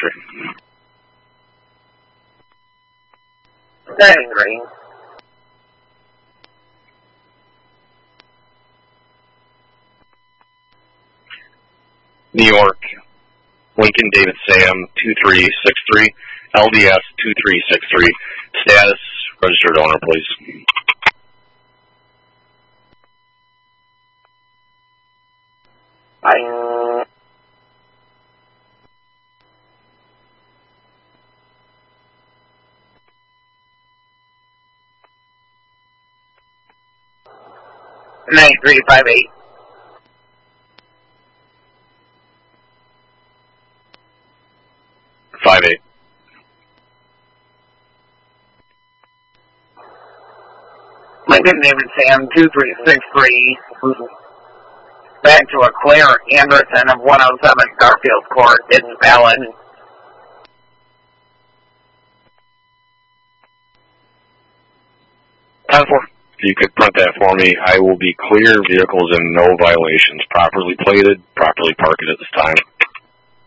entry. 93. New York, Lincoln David Sam 2363, LDS 2363. Status, registered owner, please. Bye. Ninety-three 58. Lincoln David Sam 2363. Back to a Claire Anderson of 107 Garfield Court, invalid. If you could print that for me, I will be clear. Vehicles in no violations. Properly plated, properly parked at this time.